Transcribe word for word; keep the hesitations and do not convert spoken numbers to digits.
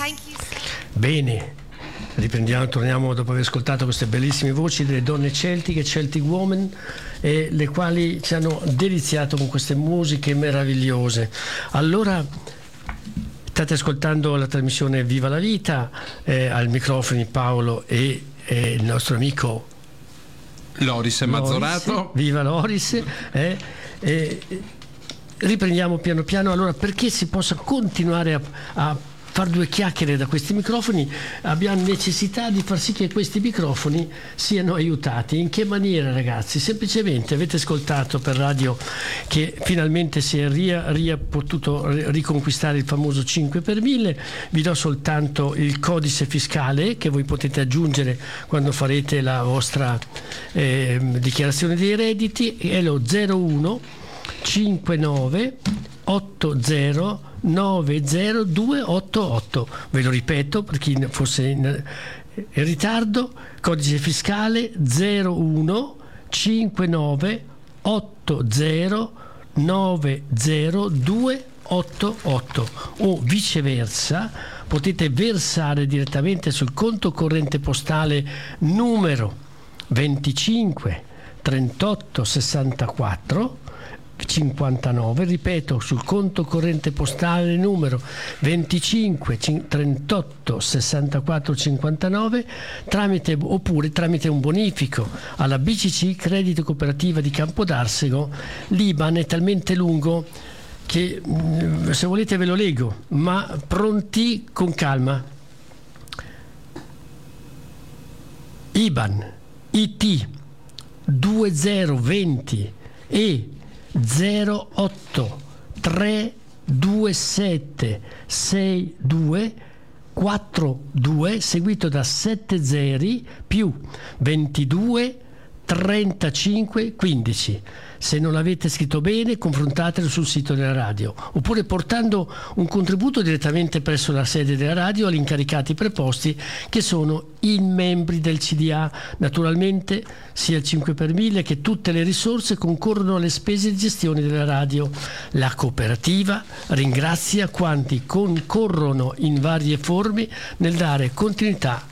Bene, riprendiamo, torniamo dopo aver ascoltato queste bellissime voci delle donne celtiche, Celtic Women, eh, le quali ci hanno deliziato con queste musiche meravigliose. Allora, state ascoltando la trasmissione Viva la Vita, eh, al microfono Paolo e eh, il nostro amico Loris Mazzorato. Loris, viva Loris, eh, eh, riprendiamo piano piano. Allora, perché si possa continuare a, a far due chiacchiere da questi microfoni, abbiamo necessità di far sì che questi microfoni siano aiutati. In che maniera, ragazzi? Semplicemente avete ascoltato per radio che finalmente si è ria, ria potuto riconquistare il famoso cinque per mille. Vi do soltanto il codice fiscale che voi potete aggiungere quando farete la vostra eh, dichiarazione dei redditi, è lo zero uno cinquantanove ottanta novanta due otto otto. Ve lo ripeto per chi fosse in, in ritardo: codice fiscale zero uno cinquantanove ottanta novanta due otto otto, o viceversa potete versare direttamente sul conto corrente postale numero venticinque trentotto sessantaquattro cinquantanove, ripeto, sul conto corrente postale numero venticinque trentotto sessantaquattro cinquantanove, tramite, oppure tramite un bonifico alla B C C Credito Cooperativa di Campodarsego. L'I B A N è talmente lungo che se volete ve lo leggo, ma pronti con calma. I B A N I T duemilaventi e zero otto tre due sette sei due quattro due, seguito da sette zeri più ventidue trentacinque quindici. Se non l'avete scritto bene, confrontatelo sul sito della radio, oppure portando un contributo direttamente presso la sede della radio agli incaricati preposti, che sono i membri del C D A. Naturalmente sia il cinque per mille che tutte le risorse concorrono alle spese di gestione della radio. La cooperativa ringrazia quanti concorrono in varie forme nel dare continuità